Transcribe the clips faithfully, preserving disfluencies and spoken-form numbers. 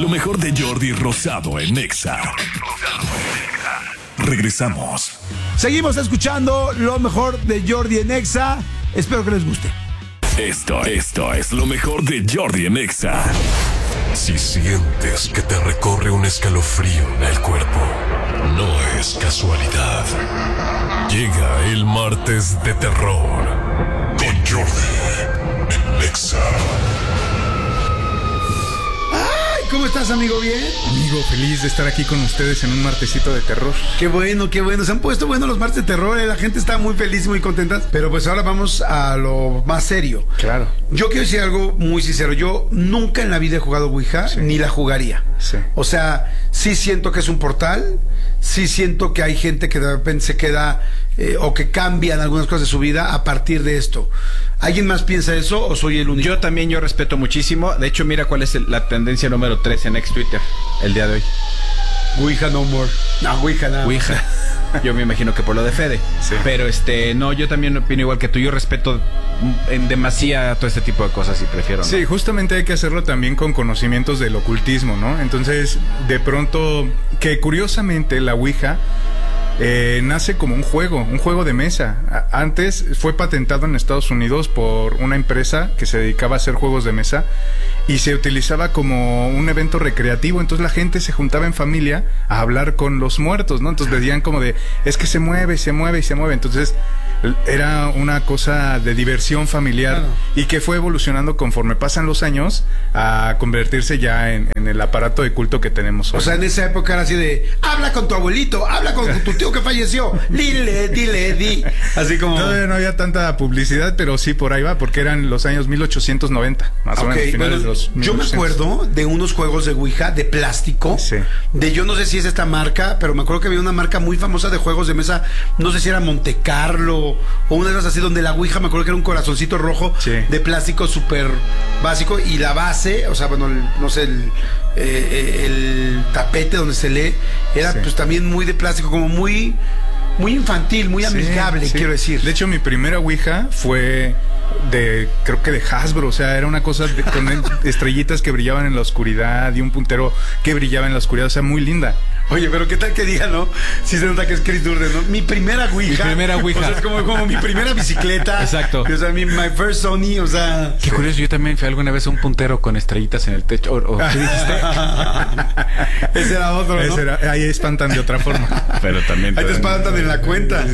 Lo mejor de Jordi Rosado en Exa. Regresamos. Seguimos escuchando lo mejor de Jordi en Exa. Espero que les guste. Esto, esto es lo mejor de Jordi en Exa. Si sientes que te recorre un escalofrío en el cuerpo, no es casualidad. Llega el martes de terror con Jordi en Exa. ¿Cómo estás, amigo? ¿Bien? Amigo, feliz de estar aquí con ustedes en un martesito de terror. Qué bueno, qué bueno. Se han puesto buenos los martes de terror, ¿eh? La gente está muy feliz, muy contenta. Pero pues ahora vamos a lo más serio. Claro. Yo quiero decir algo muy sincero. Yo nunca en la vida he jugado Ouija, sí. ni la jugaría. Sí. O sea, sí siento que es un portal. Sí siento que hay gente que de repente se queda eh, o que cambian algunas cosas de su vida a partir de esto. ¿Alguien más piensa eso o soy el único? Yo también, yo respeto muchísimo. De hecho, mira cuál es el, la tendencia número tres en ex Twitter el día de hoy. Ouija no more. No, Ouija nada. Ouija. Yo me imagino que por lo de Fede. Sí. Pero este, no, yo también opino igual que tú. Yo respeto en demasía todo este tipo de cosas y prefiero no. Sí, justamente hay que hacerlo también con conocimientos del ocultismo, ¿no? Entonces, de pronto, que curiosamente la Ouija Eh, nace como un juego, un juego de mesa. Antes fue patentado en Estados Unidos por una empresa que se dedicaba a hacer juegos de mesa y se utilizaba como un evento recreativo. Entonces la gente se juntaba en familia a hablar con los muertos, ¿no? Entonces veían como de, es que se mueve, se mueve y se mueve. Entonces era una cosa de diversión familiar, claro. Y que fue evolucionando conforme pasan los años a convertirse ya en, en el aparato de culto que tenemos hoy. O sea, en esa época era así de, habla con tu abuelito, habla con tu tío que falleció, dile, dile, di. Así como... Todavía no había tanta publicidad, pero sí por ahí va, porque eran los años mil ochocientos noventa, más okay, o menos, finales bueno, de los mil ochocientos. Yo me acuerdo de unos juegos de Ouija de plástico, sí. de yo no sé si es esta marca, pero me acuerdo que había una marca muy famosa de juegos de mesa, no sé si era Monte Carlo o una de esas así, donde la Ouija me acuerdo que era un corazoncito rojo, sí. de plástico súper básico, y la base, o sea, bueno, el, no sé, el, eh, el tapete donde se lee, era sí. pues también muy de plástico, como muy... muy infantil, muy amigable, sí, sí. quiero decir. De hecho, mi primera Ouija fue de, creo que de Hasbro, o sea, era una cosa de, con estrellitas que brillaban en la oscuridad y un puntero que brillaba en la oscuridad, o sea, muy linda. Oye, pero qué tal que diga, ¿no? Si se nota que es Chris Durden, ¿no? Mi primera Ouija. Mi primera Ouija. O sea, es como, como mi primera bicicleta. Exacto. O sea, mi my first Sony, o sea... Qué sí. curioso, yo también fui alguna vez a un puntero con estrellitas en el techo. O, o, ¿qué dijiste? Ese era otro, ¿no? Ese era, ahí espantan de otra forma. Pero también... Ahí te espantan en la cuenta.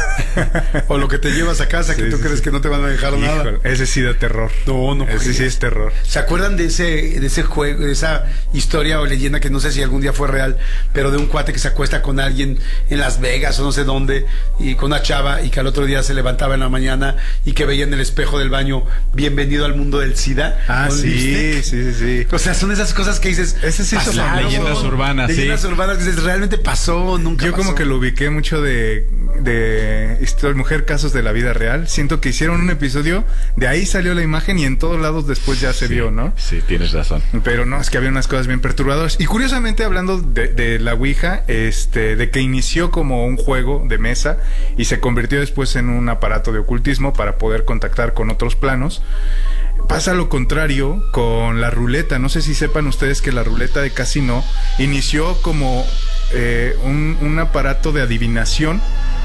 O lo que te llevas a casa, que sí, tú sí, crees sí. que no te van a dejar Híjole, nada. Ese sí da terror. No, no. Ese sí es terror. ¿Se acuerdan de ese, de ese juego, de esa historia o leyenda que no sé si algún día fue real, pero de un cuate que se acuesta con alguien en Las Vegas o no sé dónde, y con una chava, y que al otro día se levantaba en la mañana y que veía en el espejo del baño, bienvenido al mundo del SIDA? Ah, sí, sí, sí, sí. O sea, son esas cosas que dices, esas sí son leyendas urbanas, leyendas sí. urbanas que dices, realmente pasó, nunca Yo pasó. como que lo ubiqué mucho de de historia, mujer, casos de la vida real. Siento que hicieron un episodio, de ahí salió la imagen y en todos lados después ya se sí, vio, ¿no? Sí, tienes razón. Pero no, es que había unas cosas bien perturbadoras. Y curiosamente, hablando de, de la Ouija, este, de que inició como un juego de mesa y se convirtió después en un aparato de ocultismo para poder contactar con otros planos, pasa lo contrario con la ruleta. No sé si sepan ustedes que la ruleta de casino inició como eh, un, un aparato de adivinación,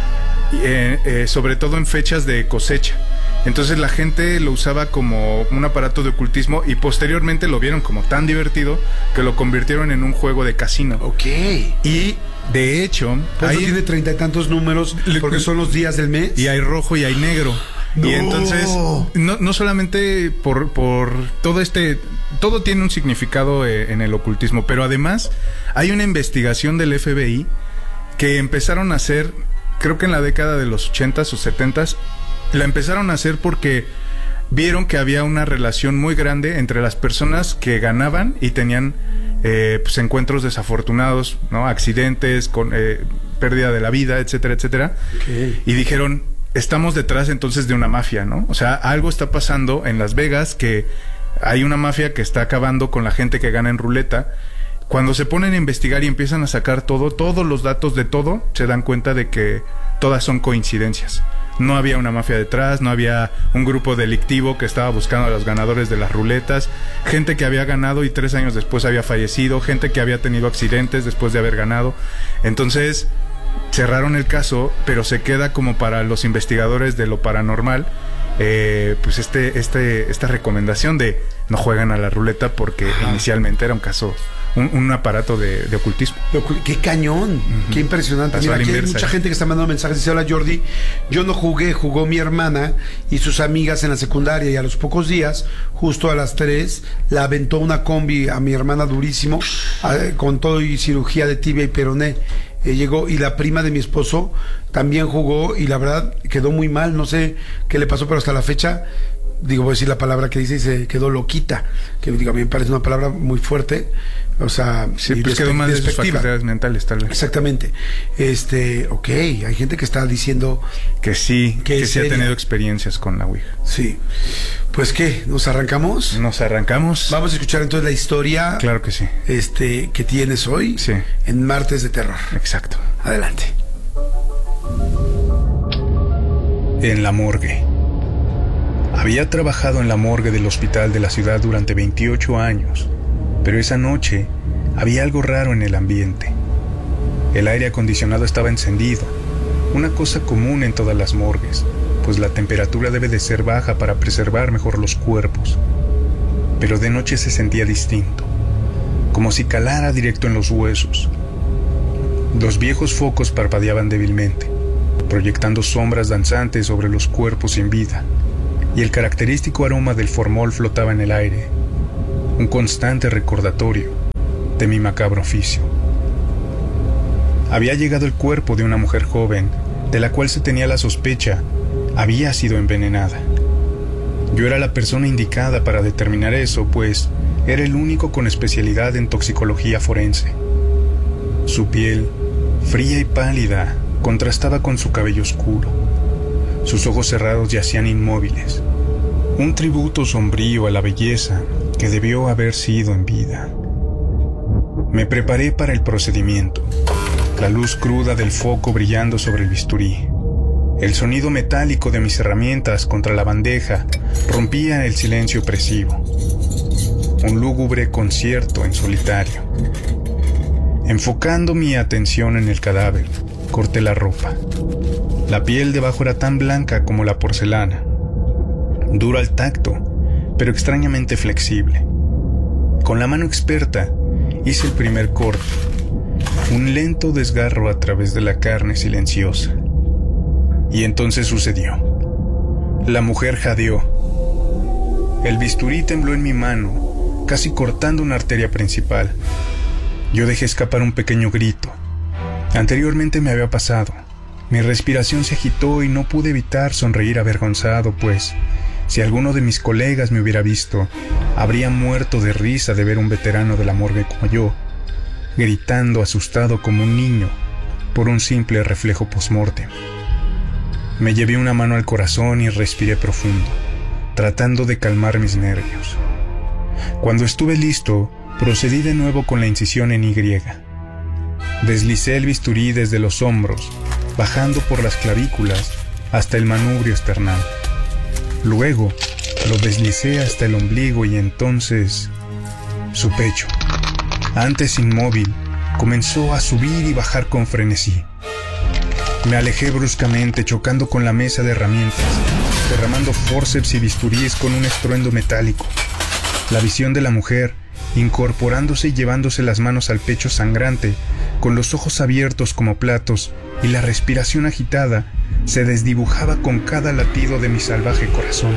eh, eh, sobre todo en fechas de cosecha. Entonces la gente lo usaba como un aparato de ocultismo y posteriormente lo vieron como tan divertido que lo convirtieron en un juego de casino. Ok. Y de hecho... Por eso tiene treinta y tantos números, porque son los días del mes. Y hay rojo y hay negro. No. Y entonces, no, no solamente por, por todo este... Todo tiene un significado eh, en el ocultismo, pero además hay una investigación del F B I que empezaron a hacer, creo que en la década de los ochentas o setentas, la empezaron a hacer porque vieron que había una relación muy grande entre las personas que ganaban y tenían eh, pues encuentros desafortunados, ¿no? Accidentes, con eh, pérdida de la vida, etcétera, etcétera. Okay. Y dijeron, estamos detrás entonces de una mafia, ¿no? O sea, algo está pasando en Las Vegas, que hay una mafia que está acabando con la gente que gana en ruleta. Cuando se ponen a investigar y empiezan a sacar todo, todos los datos de todo, se dan cuenta de que todas son coincidencias. No había una mafia detrás, no había un grupo delictivo que estaba buscando a los ganadores de las ruletas, gente que había ganado y tres años después había fallecido, gente que había tenido accidentes después de haber ganado. Entonces cerraron el caso, pero se queda como para los investigadores de lo paranormal, eh, pues este, este, esta recomendación de no juegan a la ruleta porque Ajá. inicialmente era un caso, un, un aparato de, de ocultismo. ¡Qué cañón! Uh-huh. ¡Qué impresionante! Pasó Mira, aquí hay mucha gente que está mandando mensajes. Dice, hola Jordi, yo no jugué, jugó mi hermana y sus amigas en la secundaria, y a los pocos días, justo a las tres, la aventó una combi a mi hermana durísimo, a, con todo y cirugía de tibia y peroné. Eh, llegó, y la prima de mi esposo también jugó y la verdad quedó muy mal, no sé qué le pasó, pero hasta la fecha, digo, voy a decir la palabra que dice, y se quedó loquita, que digo, a mí me parece una palabra muy fuerte, o sea, sí, pues quedó mal de sus facultades mentales, tal vez. Exactamente. Este, ok, hay gente que está diciendo que sí, que, que sí ha tenido experiencias con la Ouija. Sí. Pues qué, ¿nos arrancamos? Nos arrancamos. Vamos a escuchar entonces la historia. Claro que sí. Este, que tienes hoy. Sí. En Martes de Terror. Exacto. Adelante. En la morgue. Había trabajado en la morgue del hospital de la ciudad durante veintiocho años, pero esa noche había algo raro en el ambiente. El aire acondicionado estaba encendido, una cosa común en todas las morgues, pues la temperatura debe de ser baja para preservar mejor los cuerpos. Pero de noche se sentía distinto, como si calara directo en los huesos. Los viejos focos parpadeaban débilmente, proyectando sombras danzantes sobre los cuerpos sin vida, y el característico aroma del formol flotaba en el aire, un constante recordatorio de mi macabro oficio. Había llegado el cuerpo de una mujer joven, de la cual se tenía la sospecha había sido envenenada. Yo era la persona indicada para determinar eso, pues era el único con especialidad en toxicología forense. Su piel, fría y pálida, contrastaba con su cabello oscuro. Sus ojos cerrados yacían inmóviles, un tributo sombrío a la belleza que debió haber sido en vida. Me preparé para el procedimiento, la luz cruda del foco brillando sobre el bisturí. El sonido metálico de mis herramientas contra la bandeja rompía el silencio opresivo. Un lúgubre concierto en solitario. Enfocando mi atención en el cadáver, corté la ropa. La piel debajo era tan blanca como la porcelana, dura al tacto, pero extrañamente flexible. Con la mano experta hice el primer corte, un lento desgarro a través de la carne silenciosa. Y entonces sucedió. La mujer jadeó. El bisturí tembló en mi mano, casi cortando una arteria principal. Yo dejé escapar un pequeño grito. Anteriormente me había pasado. Mi respiración se agitó y no pude evitar sonreír avergonzado, pues si alguno de mis colegas me hubiera visto, habría muerto de risa de ver un veterano de la morgue como yo, gritando asustado como un niño por un simple reflejo post-mortem. Me llevé una mano al corazón y respiré profundo, tratando de calmar mis nervios. Cuando estuve listo, procedí de nuevo con la incisión en Y. Deslicé el bisturí desde los hombros, bajando por las clavículas hasta el manubrio esternal. Luego, lo deslicé hasta el ombligo y entonces su pecho, antes inmóvil, comenzó a subir y bajar con frenesí. Me alejé bruscamente, chocando con la mesa de herramientas, derramando fórceps y bisturíes con un estruendo metálico. La visión de la mujer, incorporándose y llevándose las manos al pecho sangrante, con los ojos abiertos como platos y la respiración agitada, se desdibujaba con cada latido de mi salvaje corazón.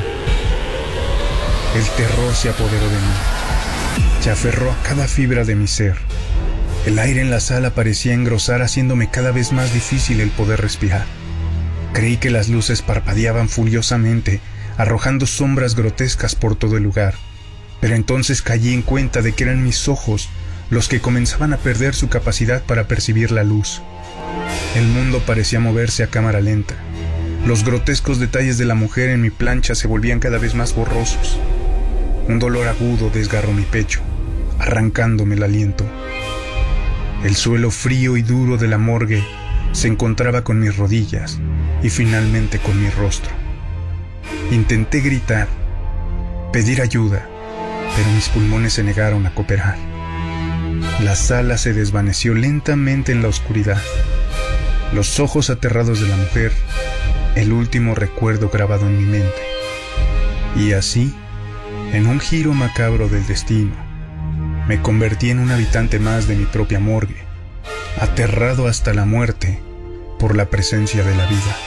El terror se apoderó de mí, se aferró a cada fibra de mi ser. El aire en la sala parecía engrosar, haciéndome cada vez más difícil el poder respirar. Creí que las luces parpadeaban furiosamente, arrojando sombras grotescas por todo el lugar. Pero entonces caí en cuenta de que eran mis ojos los que comenzaban a perder su capacidad para percibir la luz. El mundo parecía moverse a cámara lenta. Los grotescos detalles de la mujer en mi plancha se volvían cada vez más borrosos. Un dolor agudo desgarró mi pecho, arrancándome el aliento. El suelo frío y duro de la morgue se encontraba con mis rodillas, y finalmente con mi rostro. Intenté gritar, pedir ayuda, pero mis pulmones se negaron a cooperar. La sala se desvaneció lentamente en la oscuridad. Los ojos aterrados de la mujer, el último recuerdo grabado en mi mente. Y así, en un giro macabro del destino, me convertí en un habitante más de mi propia morgue, aterrado hasta la muerte por la presencia de la vida.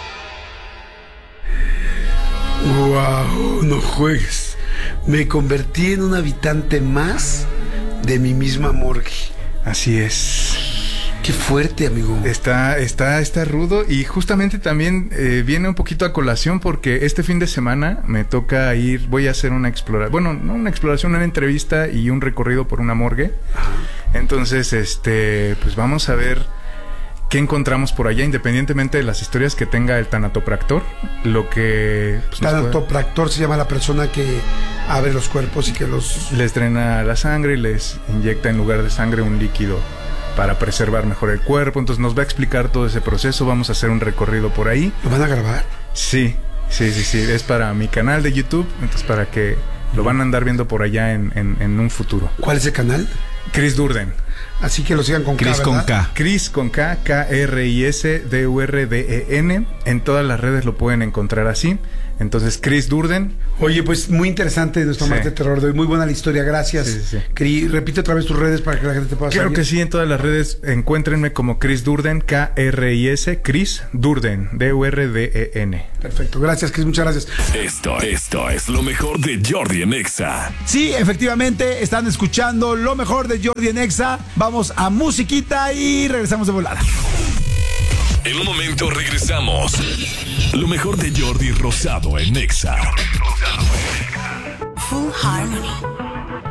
¡Wow! No juegues. Me convertí en un habitante más de mi misma morgue. Así es. Qué fuerte, amigo. Está, está, está rudo y justamente también eh, viene un poquito a colación porque este fin de semana me toca ir, voy a hacer una exploración, bueno, no una exploración, una entrevista y un recorrido por una morgue. Ajá. Entonces, este, pues vamos a ver qué encontramos por allá, independientemente de las historias que tenga el tanatopractor, lo que... Pues, tanatopractor puede... se llama la persona que abre los cuerpos y que los... Les drena la sangre y les inyecta en lugar de sangre un líquido para preservar mejor el cuerpo. Entonces nos va a explicar todo ese proceso. Vamos a hacer un recorrido por ahí. ¿Lo van a grabar? Sí, sí, sí, sí. Es para mi canal de YouTube. Entonces para que lo van a andar viendo por allá en, en, en un futuro. ¿Cuál es el canal? Chris Durden. Así que lo sigan con Chris K, con ¿verdad? K. Chris con K, K R I S D U R D E N. En todas las redes lo pueden encontrar así. Entonces, Chris Durden. Oye, pues muy interesante nuestro Sí. martes de terror de hoy. Muy buena la historia, gracias. Sí, sí, sí. Cri, repite otra vez tus redes para que la gente te pueda Claro seguir. que sí, en todas las redes encuéntrenme como Chris Durden, K R I S, Chris Durden, D U R D E N. Perfecto, gracias, Chris, muchas gracias. Esto, esto es lo mejor de Jordi en Exa. Sí, efectivamente, están escuchando lo mejor de Jordi en Exa. Vamos a musiquita y regresamos de volada. En un momento regresamos. Lo mejor de Jordi Rosado en Exa. Full Harmony.